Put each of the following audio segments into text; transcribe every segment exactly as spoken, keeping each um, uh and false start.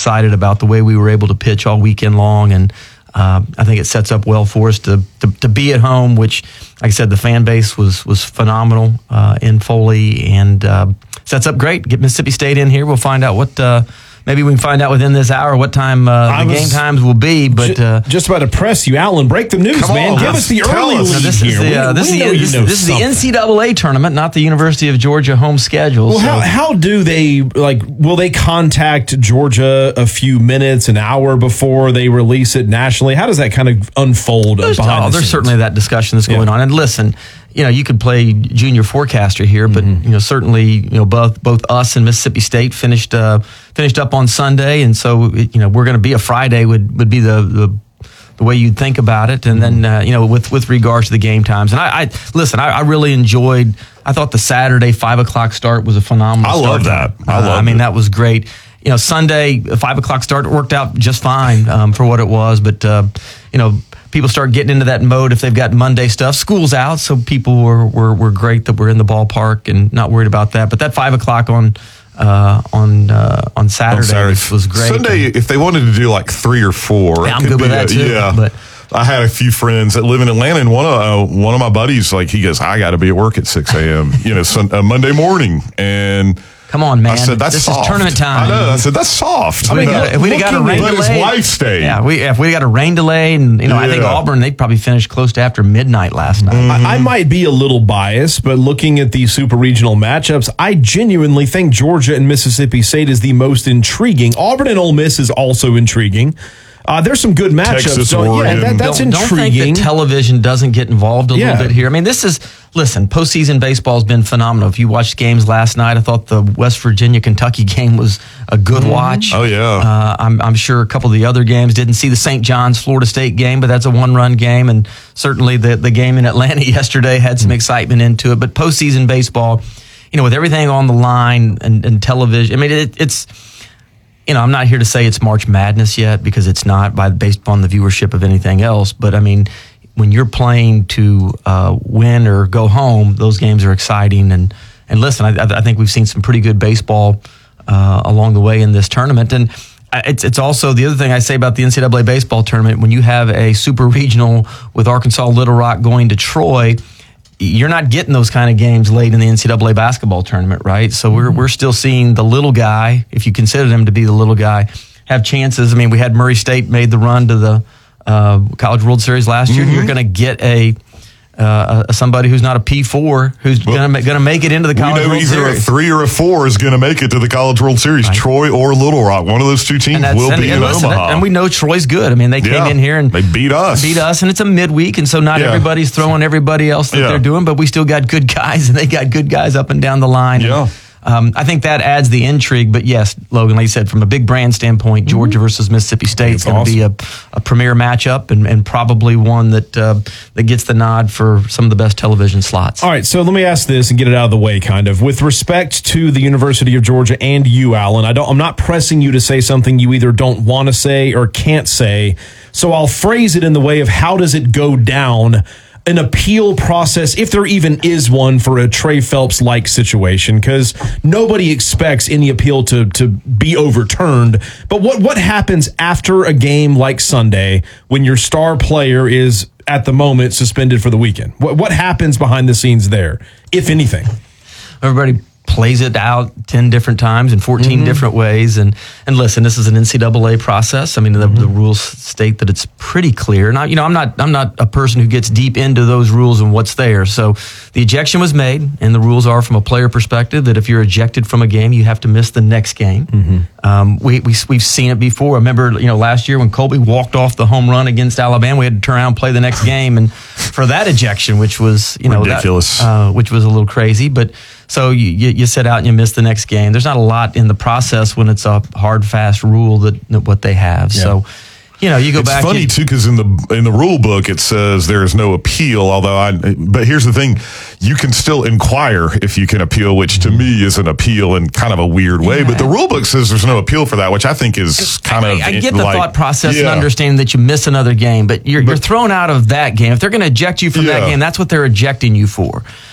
excited about the way we were able to pitch all weekend long, and uh, I think it sets up well for us to, to to be at home, which, like I said, the fan base was was phenomenal uh, in Foley, and uh, sets up great. Get Mississippi State in here. We'll find out what. Uh, Maybe we can find out within this hour what time uh, the game times will be. But uh, just about to press you, Alan. Break the news, man. Give us the early lead here. This is the, this is the N C double A tournament, not the University of Georgia home schedule. Well, so. how how do they like? Will they contact Georgia a few minutes, an hour before they release it nationally? How does that kind of unfold there's, behind oh, the There's scenes? certainly that discussion that's going yeah. on. And listen, you know, you could play junior forecaster here, but mm-hmm. you know, certainly, you know, both both us and Mississippi State finished uh, finished up on Sunday, and so you know, we're going to be a Friday would, would be the, the the way you'd think about it, and then uh, you know, with with regards to the game times, and I, I listen, I, I really enjoyed. I thought the Saturday five o'clock start was a phenomenal. I start love that. I love. Uh, I mean, it. that was great. You know, Sunday five o'clock start worked out just fine um, for what it was, but uh, you know. People start getting into that mode if they've got Monday stuff. School's out, so people were, were, were great that we're in the ballpark and not worried about that. But that five o'clock on uh, on uh, on Saturday, on Saturday. Was, was great. Sunday, and, if they wanted to do like three or four, yeah, I'm good with that a, too. Yeah, but I had a few friends that live in Atlanta, and one of uh, one of my buddies, like he goes, I got to be at work at six a.m. you know, sun, uh, Monday morning, and. Come on, man. I said, that's this soft. is tournament time. I know. I said, that's soft. I mean, if we'd have got a rain let delay. his wife stay. Yeah, we, if we got a rain delay, and you know, yeah. I think Auburn, they probably finished close to after midnight last night. Mm-hmm. I, I might be a little biased, but looking at these super regional matchups, I genuinely think Georgia and Mississippi State is the most intriguing. Auburn and Ole Miss is also intriguing. Uh, there's some good matchups. Texas, so, yeah, that, that's don't, intriguing. Don't think that television doesn't get involved a yeah. little bit here. I mean, this is, listen, postseason baseball has been phenomenal. If you watched games last night, I thought the West Virginia-Kentucky game was a good mm-hmm. watch. Oh, yeah. Uh, I'm, I'm sure a couple of the other games, didn't see the Saint John's-Florida State game, but that's a one-run game, and certainly the, the game in Atlanta yesterday had some excitement into it. But postseason baseball, you know, with everything on the line and, and television, I mean, it, it's... You know, I'm not here to say it's March Madness yet because it's not by based upon the viewership of anything else. But I mean, when you're playing to uh, win or go home, those games are exciting. And and listen, I, I think we've seen some pretty good baseball uh, along the way in this tournament. And it's it's also the other thing I say about the N C double A baseball tournament. When you have a super regional with Arkansas Little Rock going to Troy, you're not getting those kind of games late in the N C double A basketball tournament, right? So we're we're still seeing the little guy, if you consider him to be the little guy, have chances. I mean, we had Murray State made the run to the uh, College World Series last year. Mm-hmm. You're going to get a, uh, a somebody who's not a P four who's well, going to going to make it into the College World Series. We know either a three or a four is going to make it to the College World Series. Right. Troy or Little Rock, one of those two teams will and, be and in listen, Omaha. And we know Troy's good. I mean, they came yeah, in here and they beat us. Beat us, and it's a midweek, and so not yeah. everybody's throwing everybody else that yeah. they're doing, but we still got good guys, and they got good guys up and down the line. Yeah. And, Um, I think that adds the intrigue, but yes, Logan, like you said, from a big brand standpoint, Georgia mm-hmm. versus Mississippi State is going to awesome. be a, a premier matchup and, and probably one that uh, that gets the nod for some of the best television slots. All right, so let me ask this and get it out of the way, kind of. With respect to the University of Georgia and you, Alan, I don't, I'm not pressing you to say something you either don't want to say or can't say, so I'll phrase it in the way of how does it go down an appeal process, if there even is one, for a Trey Phelps-like situation, because nobody expects any appeal to to be overturned. But what, what happens after a game like Sunday when your star player is, at the moment, suspended for the weekend? What, what happens behind the scenes there, if anything? Everybody plays it out ten different times in fourteen mm-hmm. different ways. And and listen, this is an N C double A process. I mean, the, mm-hmm. the rules state that it's pretty clear. And I, you know, I'm not I'm not a person who gets deep into those rules and what's there. So the ejection was made, and the rules are from a player perspective that if you're ejected from a game, you have to miss the next game. Mm-hmm. Um, we, we we've seen it before. Remember, you know, last year when Colby walked off the home run against Alabama, we had to turn around and play the next game, and for that ejection, which was you know ridiculous, that, uh, which was a little crazy, but. So you, you you sit out and you miss the next game. There's not a lot in the process when it's a hard, fast rule that, that what they have. Yeah. So, you know, you go it's back. It's funny, you, too, because in the in the rule book, it says there is no appeal, although I, but here's the thing, you can still inquire if you can appeal, which to me is an appeal in kind of a weird way, yeah. but the rule book says there's no appeal for that, which I think is kind I, of I get the like, thought process yeah. and understanding that you miss another game, but you're, but, you're thrown out of that game. If they're going to eject you from yeah. that game, that's what they're ejecting you for.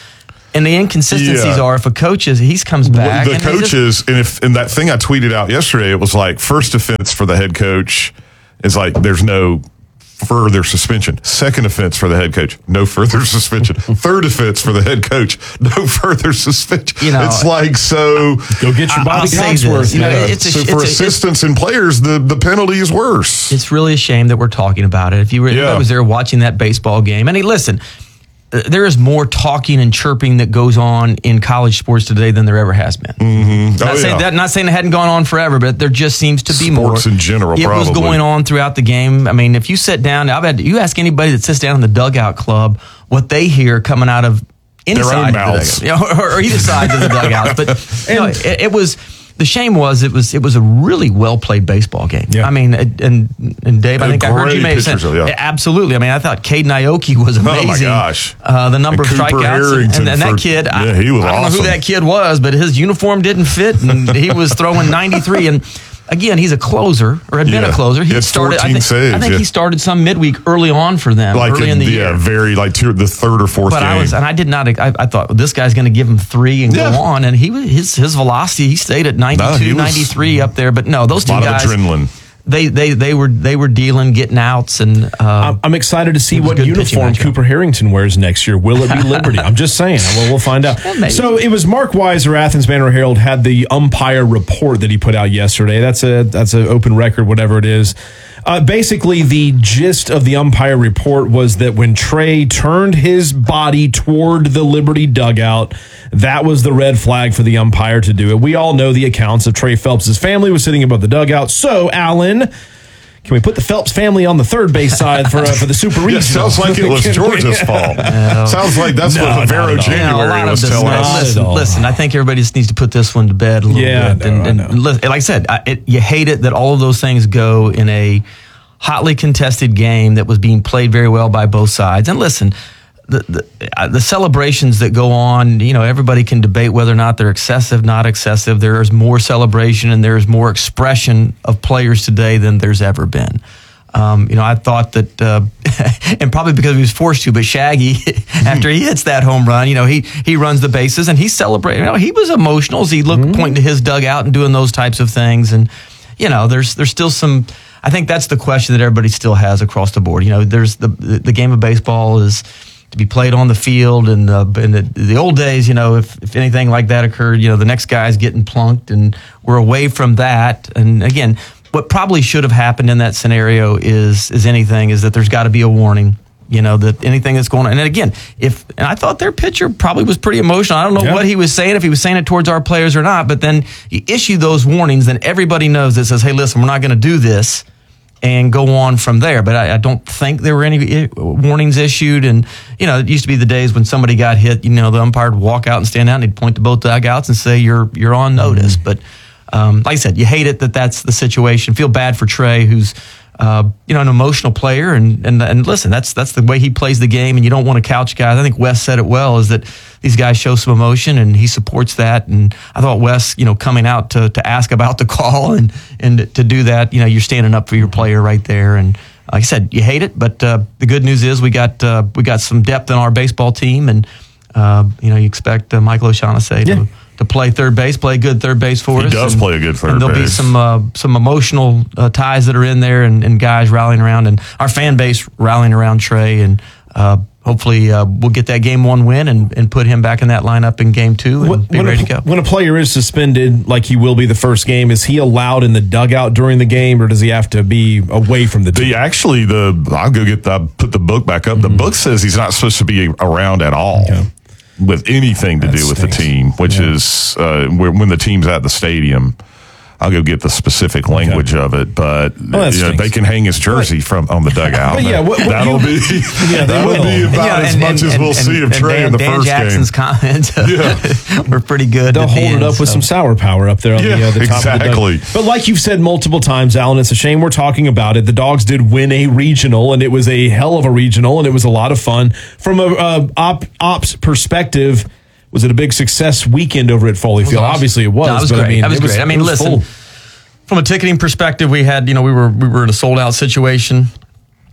And the inconsistencies Yeah. are if a coach is, he comes back. the and he just- coaches, and if and that thing I tweeted out yesterday, it was like first offense for the head coach is like there's no further suspension. Second offense for the head coach, no further suspension. Third offense for the head coach, no further suspension. You know, it's like so. Go get your I'll Bobby say this, Cogsworth. you know, Yeah. it's a- so it's for a- assistants and players, the, the penalty is worse. It's really a shame that we're talking about it. If you were, Yeah. if I was there watching that baseball game, and hey, listen, uh, there is more talking and chirping that goes on in college sports today than there ever has been. Mm-hmm. Not, Oh, saying yeah. that, not saying it hadn't gone on forever, but there just seems to be more. Sports in general, It was probably. going on throughout the game. I mean, if you sit down, I've had you ask anybody that sits down in the dugout club what they hear coming out of any Their own side of the mouths. dugout, you know, or, or either side of the dugouts. But you know, it, it was. The shame was it was it was a really well played baseball game. Yeah. I mean, and and Dave, I And think I heard you great may have said pictures of- yeah. absolutely. I mean, I thought Caden Aoki was amazing. Oh, my gosh. Uh, the number And of Cooper strikeouts and, Harrington and that for- kid. I, yeah, he was I don't know awesome. who that kid was, but his uniform didn't fit, and he was throwing ninety-three. And again, he's a closer or had been Yeah. a closer. He He had started. I fourteen think, saves, I think yeah. he started some midweek early on for them, Like early in the yeah, year. very like two, the third or fourth But game. I was, and I did not. I, I thought well, this guy's going to give him three and Yeah. go on, and he was his his velocity. He stayed at ninety-two, he was- ninety-three up there. But no, those a two lot guys, of adrenaline. they they they were they were dealing, getting outs, and uh, I'm, I'm excited to see It was a what good pitching uniform matchup. Cooper Harrington wears next year. Will it be Liberty? I'm just saying. Well, we'll find out. maybe. So it was Mark Weiser, Athens Banner Herald, had the umpire report that he put out yesterday. That's a that's an open record, whatever it is. Uh, basically, the gist of the umpire report was that when Trey turned his body toward the Liberty dugout, that was the red flag for the umpire to do it. We all know the accounts of Trey Phelps' family was sitting above the dugout. So, Alan, can we put the Phelps family on the third base side for uh, for the Super Regional? Yeah, sounds like it was Can we- Georgia's fault. Sounds like that's No, what not Vero at all. you know, a January lot of was this. telling Not us. at Listen, all. listen. I think everybody just needs to put this one to bed a little Yeah, bit. I know, and, I and know. listen, like I said, I, it, you hate it that all of those things go in a hotly contested game that was being played very well by both sides. And listen, the the, uh, the celebrations that go on, you know, everybody can debate whether or not they're excessive, not excessive. There's more celebration and there's more expression of players today than there's ever been. Um, you know, I thought that, uh, and probably because he was forced to, but Shaggy, after he hits that home run, you know, he he runs the bases and he's celebrating. You know, he was emotional as he looked, Mm-hmm. pointing to his dugout and doing those types of things. And, you know, there's there's still some, I think that's the question that everybody still has across the board. You know, there's the the game of baseball is to be played on the field, and uh, in the, the old days, you know, if, if anything like that occurred, you know, the next guy's getting plunked, and we're away from that. And again, what probably should have happened in that scenario is is anything is that there's got to be a warning. You know, that anything that's going on. And again, if and I thought their pitcher probably was pretty emotional. I don't know Yeah. what he was saying, if he was saying it towards our players or not, but then you issue those warnings, then everybody knows that says, hey, listen, we're not going to do this, and go on from there. But I, I don't think there were any i- warnings issued. And, you know, it used to be the days when somebody got hit, you know, the umpire would walk out and stand out and he'd point to both dugouts and say, you're you're on notice. But um, like I said, you hate it that that's the situation. Feel bad for Trey, who's, uh, you know, an emotional player. And, and and listen, that's that's the way he plays the game, and you don't want to couch guys. I think Wes said it well, is that these guys show some emotion, and he supports that. And I thought Wes, you know, coming out to to ask about the call and and to do that, you know, you're standing up for your player right there. And like I said, you hate it, but uh, the good news is we got uh, we got some depth in our baseball team, and uh, you know, you expect uh, Michael O'Shaughnessy Yeah. to. to play third base, play good third base for He us. does and, play a good third and there'll be base. some uh, some emotional uh, ties that are in there, and, and guys rallying around, and our fan base rallying around Trey, and uh, hopefully uh, we'll get that game one win and, and put him back in that lineup in game two and When, be when ready a, to go. when a player is suspended, like he will be the first game, is he allowed in the dugout during the game, or does he have to be away from the team? The actually the I'll go get the put the book back up. The book says he's not supposed to be around at all Okay. with anything to That do with stinks. the team, which Yeah. is uh, when when the team's at the stadium. I'll go get the specific language of it, but Well, that you know, stinks. they can hang his jersey from on the dugout. But yeah, what- what that'll you- be Yeah, they that'll will. be about Yeah, as and- much and- as and- we'll see of and Trey Dan, in the Dan first Jackson's game. comments Yeah. were pretty good. They'll at the hold it end, up with so. some sour power up there on Yeah, the, uh, the top exactly. of the dug. But like you've said multiple times, Alan, it's a shame we're talking about it. The Dogs did win a regional, and it was a hell of a regional, and it was a lot of fun. From a uh, op, ops perspective, was it a big success weekend over at Foley Field? awesome. Obviously it was. No, it was but great. I mean, That was it great. I mean, it was listen, full. from a ticketing perspective, we had, you know, we were we were in a sold out situation.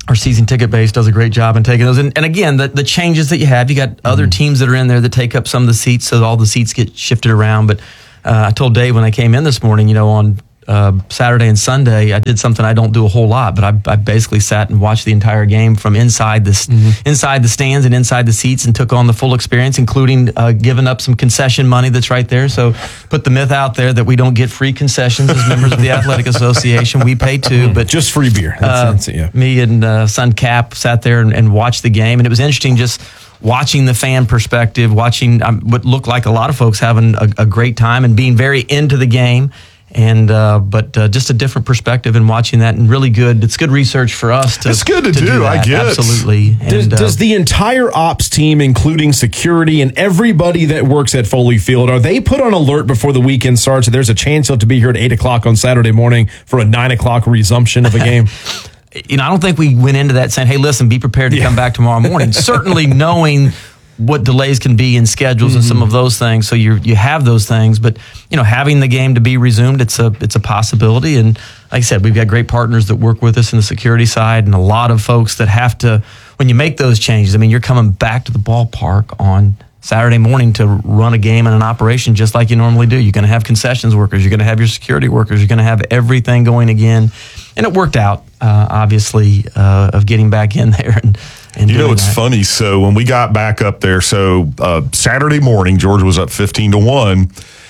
our season ticket base does a great job in taking those. And, and again, the, the changes that you have, you got mm-hmm. other teams that are in there that take up some of the seats, so all the seats get shifted around. But uh, I told Dave when I came in this morning, you know, on uh, Saturday and Sunday, I did something I don't do a whole lot, but I, I basically sat and watched the entire game from inside the mm-hmm. inside the stands and inside the seats, and took on the full experience, including uh, giving up some concession money that's right there. So put the myth out there that we don't get free concessions as members of the Athletic Association. We pay too, but just free beer. That's, uh, that's it, yeah. Me and uh, son Cap sat there and, and watched the game, and it was interesting just watching the fan perspective, watching um, what looked like a lot of folks having a, a great time and being very into the game. And uh, but uh, just a different perspective in watching that, and really good. It's good research for us. To, it's good to, to do. do I guess absolutely. Does, and, uh, does the entire ops team, including security and everybody that works at Foley Field, are they put on alert before the weekend starts? So there's a chance you'll to be here at eight o'clock on Saturday morning for a nine o'clock resumption of a game. You know, I don't think we went into that saying, "Hey, listen, be prepared to yeah. come back tomorrow morning." Certainly knowing what delays can be in schedules mm-hmm. and some of those things. So you you have those things, but you know, having the game to be resumed, it's a it's a possibility. And like I said, we've got great partners that work with us in the security side, and a lot of folks that have to, when you make those changes, I mean, you're coming back to the ballpark on Saturday morning to run a game and an operation just like you normally do. You're going to have concessions workers, you're going to have your security workers, you're going to have everything going again. And it worked out, uh, obviously, uh, of getting back in there and And you know, it's that. funny. So when we got back up there, so uh, Saturday morning, Georgia was up fifteen to one,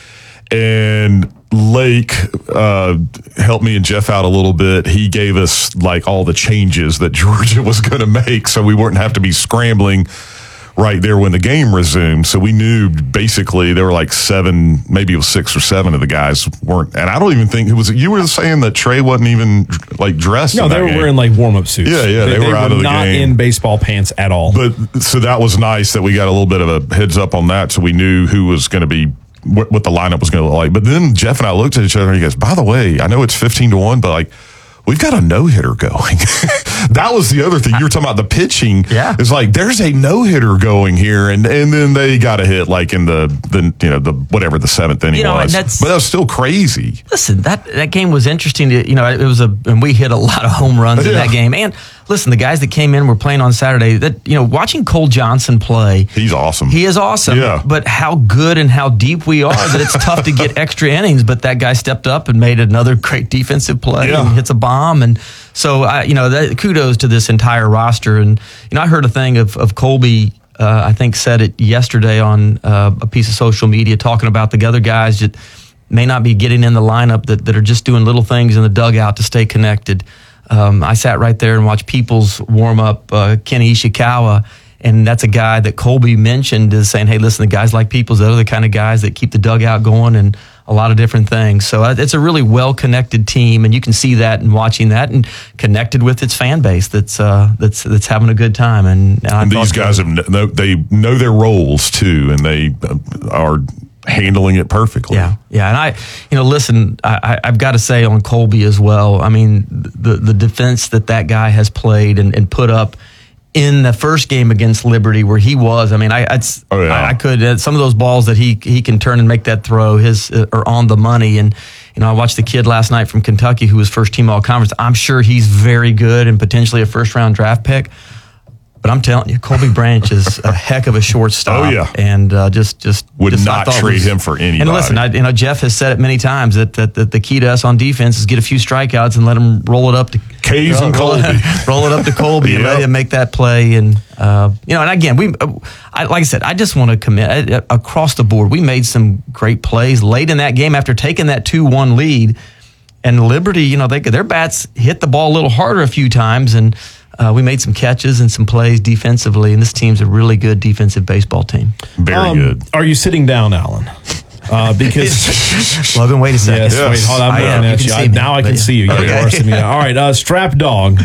and Lake uh, helped me and Jeff out a little bit. He gave us like all the changes that Georgia was going to make, so we wouldn't have to be scrambling right there when the game resumed. So we knew basically there were like seven, maybe it was six or seven of the guys weren't. And I don't even think it was, you were saying that Trey wasn't even like dressed. No, in they that were game. wearing like warm up suits. Yeah, yeah, they, they, were, they out were of the not game. in baseball pants at all. But so that was nice that we got a little bit of a heads up on that. So we knew who was going to be, what, what the lineup was going to look like. But then Jeff and I looked at each other and he goes, by the way, I know it's fifteen to one, but like, we've got a no-hitter going. That was the other thing. You were talking about the pitching. Yeah. It's like, there's a no-hitter going here. And and then they got a hit like in the, the you know, the whatever the seventh inning you know, was. that's, but that was still crazy. Listen, that, that game was interesting. To, you know, it was a, and we hit a lot of home runs yeah. in that game. And listen, the guys that came in were playing on Saturday. That, you know, watching Cole Johnson play. He's awesome. He is awesome. Yeah. But how good and how deep we are that it's tough to get extra innings. But that guy stepped up and made another great defensive play yeah. and hits a bomb. And so, I, you know, that, kudos to this entire roster. And, you know, I heard a thing of, of Colby, uh, I think said it yesterday on uh, a piece of social media talking about the other guys that may not be getting in the lineup that, that are just doing little things in the dugout to stay connected. Um, I sat right there and watched Peoples warm up uh, Kenny Ishikawa, and that's a guy that Colby mentioned as saying, hey, listen, the guys like Peoples, they're the kind of guys that keep the dugout going and a lot of different things. So uh, it's a really well-connected team, and you can see that in watching that, and connected with its fan base that's uh, that's that's having a good time. And, and, and these guys have know, they know their roles too, and they are handling it perfectly. Yeah, yeah, and I, you know, listen, I, I've got to say on Colby as well. I mean, the the defense that that guy has played and, and put up in the first game against Liberty, where he was, I mean, I I'd, oh, yeah. I, I could uh, some of those balls that he he can turn and make that throw, his uh, are on the money. And you know, I watched the kid last night from Kentucky who was first team all conference. I'm sure he's very good and potentially a first round draft pick. But I'm telling you, Colby Branch is a heck of a shortstop. Oh, yeah. And uh, just, just would just, not trade him for anybody. And listen, I, you know, Jeff has said it many times that, that, that the key to us on defense is get a few strikeouts and let him roll it up to K's roll, and Colby. Roll it, roll it up to Colby Yep. and let him make that play. And, uh, you know, and again, we, I, like I said, I just want to commit uh, across the board. We made some great plays late in that game after taking that two one lead. And Liberty, you know, they their bats hit the ball a little harder a few times, and Uh, we made some catches and some plays defensively, and this team's a really good defensive baseball team. Very um, good. Are you sitting down, Alan? Uh, because Logan, wait a second. yes, Yes. wait, hold on, I'm I am. looking You at can you. see I, me, now I but can yeah. see you. Yeah, Okay. you are sitting down. All right, uh, Strap Dog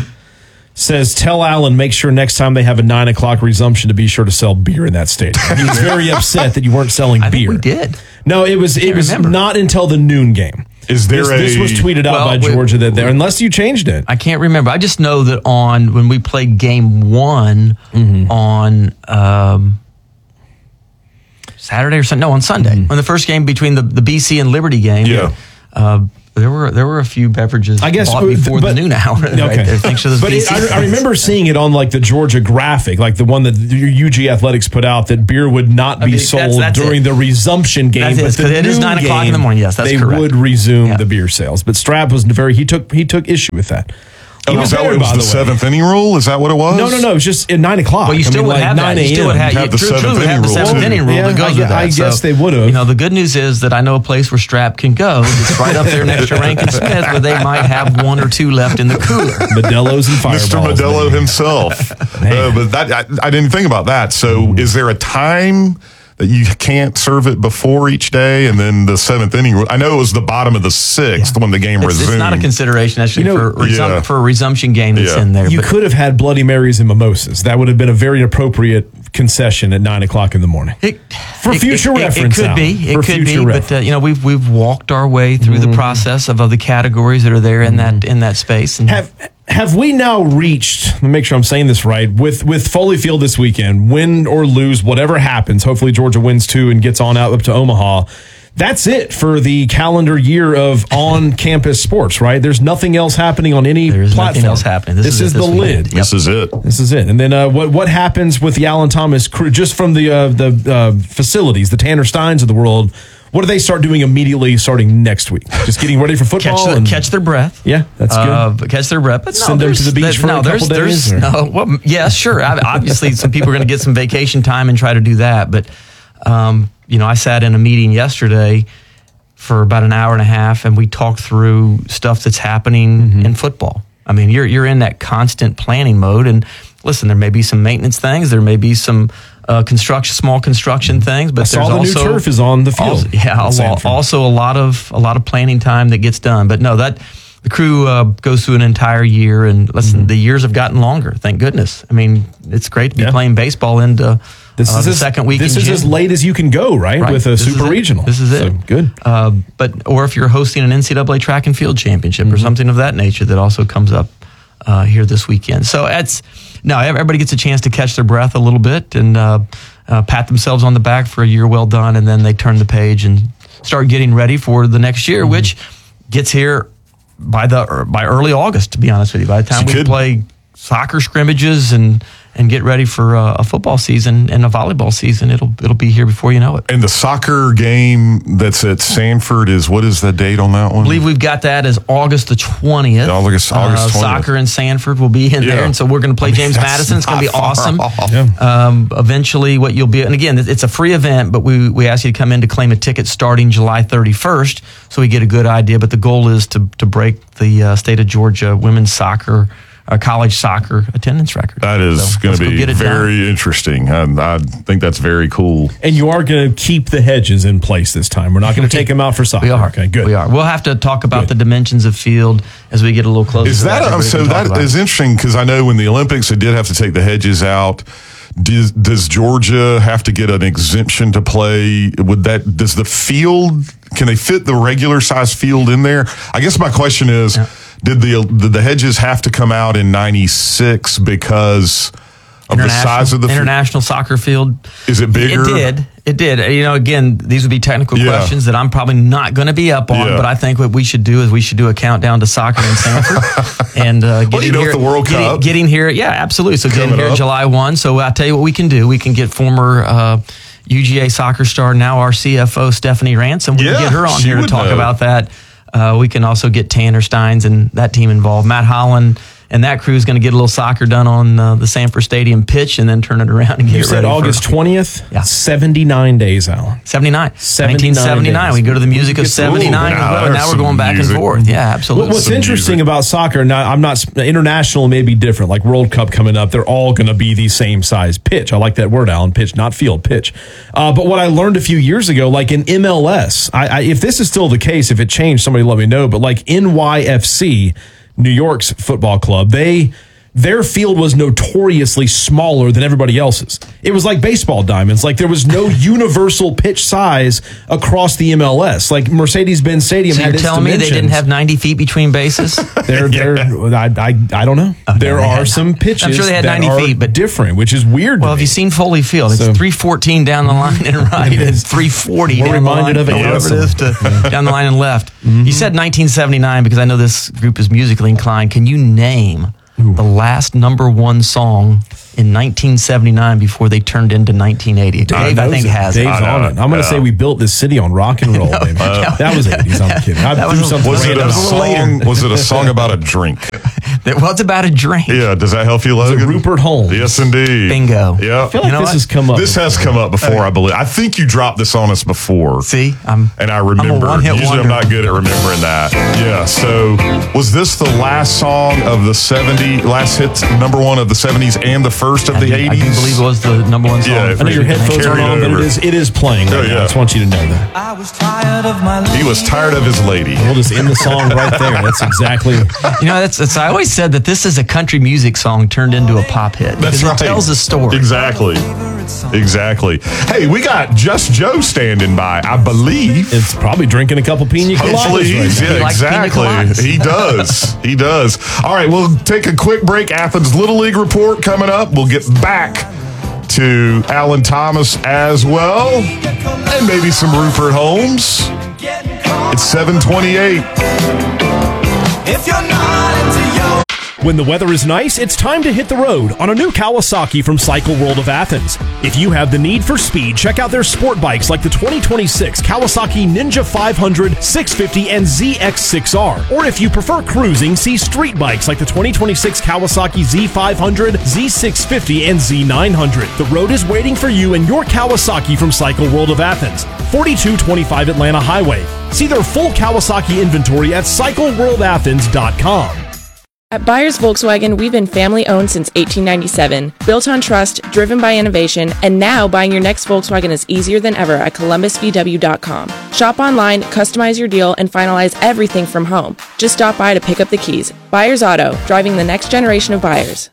says, tell Alan, make sure next time they have a nine o'clock resumption to be sure to sell beer in that stadium. He was very upset that you weren't selling I beer. think we did. No, it was it was remember. not until the noon game. Is there this, a this was tweeted out Well, by we- Georgia that there, unless you changed it. I can't remember. I just know that on when we played game one Mm-hmm. on um, Saturday or Sunday, no, on Sunday, Mm-hmm. on the first game between the, the B C and Liberty game. Yeah. Uh, There were there were a few beverages I guess bought before but, the noon hour. Right okay. there, thanks to those but B it, C I, I fans. remember seeing it on like the Georgia graphic, like the one that U G Athletics put out, that beer would not be I mean, that's- sold that's during it. the resumption game. That's it, but the 'cause it is noon nine o'clock in game, the morning. Yes, that's they correct. would resume Yeah. the beer sales. But Strapp was very he took he took issue with that. He Oh, was is that there, what it was by the, the way. seventh inning rule? Is that what it was? No, no, no. It was just at nine o'clock. Well, you I still mean, would like have nine that. You still would a.m. have, Have you the true, seventh truly would have the inning rule, seventh too. inning rule Yeah, that goes I with gue- that. I guess they would've. You know, the good news is that I know a place where Strap can go. It's right up there next to Rankin Smith, where they might have one or two left in the cooler. Modelo's and Fireballs. Mister Modelo man. himself. uh, but that I, I didn't think about that. So, Mm-hmm. is there a time that you can't serve it before each day, and then the seventh inning? I know it was the bottom of the sixth when the game It's, resumed. it's not a consideration actually You know, for, resum- yeah. for a resumption game that's Yeah. in there. You but could have had Bloody Marys and mimosas. That would have been a very appropriate concession at nine o'clock in the morning. It, For it- future it, it, reference, it could Al. be. It For could be. future But reference. uh, you know, we've we've walked our way through the process of, of the categories that are there in that in that space. And Have have we now reached? Let me make sure I'm saying this right. With with Foley Field this weekend, win or lose, whatever happens. Hopefully Georgia wins two and gets on out up to Omaha. That's it for the calendar year of on-campus sports, right? There's nothing else happening on any There is platform. nothing else happening. This This, is it is, this the weekend. lid. Yep. This is it. This is it. And then uh, what what happens with the Allen Thomas crew, just from the uh, the uh, facilities, the Tanner Steins of the world? What do they start doing immediately starting next week? Just getting ready for football? catch, the, and, catch their breath. Yeah, that's good. Uh, but catch their breath. But no, Send them there's- to the beach that- for a no, there's, couple days, there's, or- No, well, yeah, sure. I, obviously, some people are going to get some vacation time and try to do that. But, um, you know, I sat in a meeting yesterday for about an hour and a half, and we talked through stuff that's happening Mm-hmm. in football. I mean, you're you're in that constant planning mode, and listen, there may be some maintenance things, there may be some uh, construction, small construction things, but I saw there's the also new turf is on the field. Also, yeah, in a lot, Sanford. also a lot of a lot of planning time that gets done. But no, that the crew uh, goes through an entire year, and listen, Mm-hmm. the years have gotten longer. Thank goodness. I mean, it's great to be Yeah. playing baseball into This uh, is the as, second week. This in is June. as late as you can go, right? Right. With a This is super it. regional. This is it. So, good. Uh, but or if you're hosting an N C double A track and field championship Mm-hmm. or something of that nature, that also comes up uh, here this weekend. So it's no, everybody gets a chance to catch their breath a little bit and uh, uh, pat themselves on the back for a year well done, and then they turn the page and start getting ready for the next year, Mm-hmm. which gets here by the or by early August. To be honest with you, by the time You we could- play soccer scrimmages and and get ready for uh, a football season and a volleyball season, it'll it'll be here before you know it. And the soccer game that's at Sanford is, what is the date on that one? I believe we've got that as August the twentieth. August- August uh, twentieth. Soccer in Sanford will be in Yeah. there, and so we're going to play I mean, James that's Madison. It's going to be not far awesome. off. Yeah. Um, eventually, what you'll be, and again, it's a free event, but we we ask you to come in to claim a ticket starting July thirty-first, so we get a good idea. But the goal is to to break the uh, state of Georgia women's soccer, uh, college soccer attendance record. That is So going let's to go be get it done. very interesting. I, I think that's very cool. And you are going to keep the hedges in place this time. We're not going to take them out for soccer. We are. Okay, good. We are. We'll have to talk about Good. the dimensions of field as we get a little closer. Is to that, Everybody so can talk that about is it. interesting, because I know when the Olympics they did have to take the hedges out. Does, does Georgia have to get an exemption to play? Would that, does the field, can they fit the regular size field in there? I guess my question is, Yeah. did the did the hedges have to come out in ninety-six because of the size of the field? international soccer field? Is it bigger? It did. It did. You know, again, these would be technical Yeah. questions that I'm probably not going to be up on, Yeah. but I think what we should do is we should do a countdown to soccer in Sanford. and uh, getting you know, here, with the World getting, Cup getting here, yeah, absolutely. So getting coming here up. July first. So I'll tell you what we can do. We can get former uh, U G A soccer star, now our C F O, Stephanie Ransom. We Yeah, can get her on she here to would talk know. about that. Uh, we can also get Tanner Steins and that team involved. Matt Holland and that crew is going to get a little soccer done on uh, the Sanford Stadium pitch and then turn it around and get You it said ready for- August twentieth? Yeah. seventy-nine days, Alan. seventy-nine. seventy-nine nineteen seventy-nine. days. We go to the music Ooh, of seventy-nine. now as well, and there's now we're some going back music. and forth. Yeah, absolutely. What- What's Some interesting music. about soccer, now I'm not, international may be different, like World Cup coming up, they're all going to be the same size pitch. I like that word, Alan, pitch, not field, pitch. Uh, but what I learned a few years ago, like in M L S, I, I, if this is still the case, if it changed, somebody let me know, but like N Y F C, New York's football club, they their field was notoriously smaller than everybody else's. It was like baseball diamonds. Like there was no universal pitch size across the M L S. Like Mercedes-Benz Stadium So had you're its telling me dimensions. they didn't have ninety feet between bases? They're, they're, I, I, I don't know. Okay, there they are had- some pitches I'm sure they had that ninety are feet, but different, which is weird. Well, to have me. you seen Foley Field? It's So- three fourteen down the line and right, and three forty We're down the line, reminded of it or whatever it also. is, to, down the line and left. You said nineteen seventy-nine because I know this group is musically inclined. Can you name the last number one song in nineteen seventy-nine before they turned into nineteen eighty? Dave, I think, it. has Dave's it. I know on it. it. I'm going to Yeah. say we built this city on rock and roll, baby. that was eighties. I'm kidding. I That threw was a- something Was it random a was a out. little song? later. Was it a song about a drink? Well, it's about a drink. Yeah. Does that help you, Logan? Rupert Holmes. Yes, indeed. Bingo. Yeah. I feel like You know this what? has come up. This has come up before, I believe. I think you dropped this on us before. See, I'm And I I'm a remember. one-hit Usually wonder. I'm not good at remembering that. Yeah. So was this the last song of the seventies, last hit, number one of the seventies and the first of I the do, eighties? I do believe it was the number one song. Yeah, I know your headphones Carry aren't it on, but over. it is, it is playing right Oh, now. yeah. I just want you to know that. I was tired of my He was tired of his lady. We'll just end the song right there. That's exactly. You know, that's, that's I always said that this is a country music song turned into a pop hit. That's because right. It tells a story. Exactly. Exactly. Hey, we got Just Joe standing by, I believe. It's probably drinking a couple pina coladas. Hopefully he's, right now. yeah, He likes pina exactly. coladas. He does. He does. All right, we'll take a quick break. Athens Little League report coming up. We'll get back to Alan Thomas as well, and maybe some Rupert Holmes. It's seven twenty-eight. If you're not into your When the weather is nice, it's time to hit the road on a new Kawasaki from Cycle World of Athens. If you have the need for speed, check out their sport bikes like the twenty twenty-six Kawasaki Ninja five hundred, six fifty, and Z X six R. Or if you prefer cruising, see street bikes like the twenty twenty-six Kawasaki Z five hundred, Z six fifty, and Z nine hundred. The road is waiting for you in your Kawasaki from Cycle World of Athens, forty-two twenty-five Atlanta Highway. See their full Kawasaki inventory at cycle world athens dot com. At Byers Volkswagen, we've been family owned since eighteen ninety-seven, built on trust, driven by innovation, and now buying your next Volkswagen is easier than ever at columbus v w dot com. Shop online, customize your deal, and finalize everything from home. Just stop by to pick up the keys. Byers Auto, driving the next generation of buyers.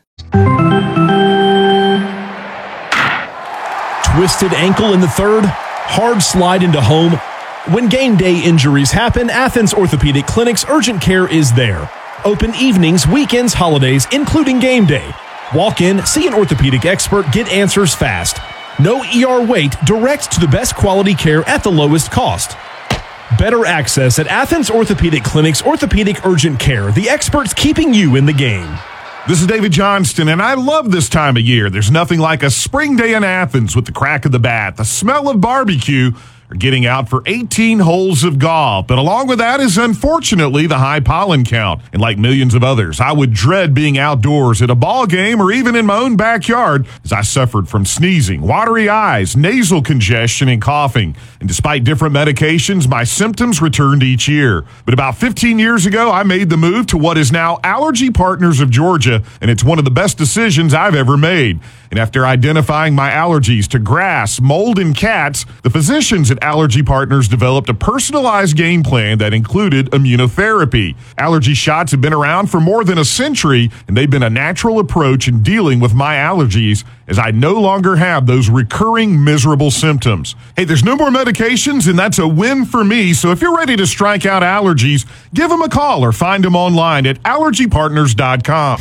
Twisted ankle in the third, hard slide into home. When game day injuries happen, Athens Orthopedic Clinic's urgent care is there. Open evenings, weekends, holidays, including game day. Walk in, see an orthopedic expert, get answers fast. No E R wait, direct to the best quality care at the lowest cost. Better access at Athens Orthopedic Clinic's Orthopedic Urgent Care, the experts keeping you in the game. This is David Johnston, and I love this time of year. There's nothing like a spring day in Athens with the crack of the bat, the smell of barbecue, or getting out for eighteen holes of golf. But along with that is, unfortunately, the high pollen count. And like millions of others, I would dread being outdoors at a ball game or even in my own backyard as I suffered from sneezing, watery eyes, nasal congestion, and coughing. And despite different medications, my symptoms returned each year. But about fifteen years ago, I made the move to what is now Allergy Partners of Georgia, and it's one of the best decisions I've ever made. And after identifying my allergies to grass, mold, and cats, the physicians at Allergy Partners developed a personalized game plan that included immunotherapy. Allergy shots have been around for more than a century, and they've been a natural approach in dealing with my allergies as I no longer have those recurring miserable symptoms. Hey, there's no more medications, and that's a win for me. So if you're ready to strike out allergies, give them a call or find them online at allergy partners dot com.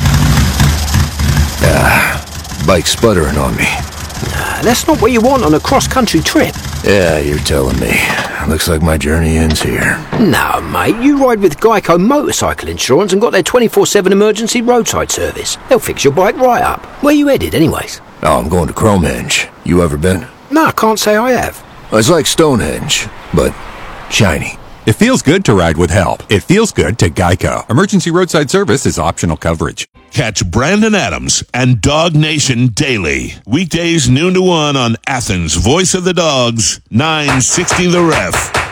Bike sputtering on me. That's not what you want on a cross-country trip. Yeah, you're telling me. Looks like my journey ends here. No, mate, you ride with Geico Motorcycle Insurance and got their twenty-four seven emergency roadside service. They'll fix your bike right up. Where you headed, anyways? Oh, I'm going to Cromenge. You ever been? No, I can't say I have. It's like Stonehenge, but shiny. It feels good to ride with help. It feels good to Geico. Emergency roadside service is optional coverage. Catch Brandon Adams and Dog Nation daily. Weekdays noon to one on Athens, Voice of the Dogs, nine sixty The Ref.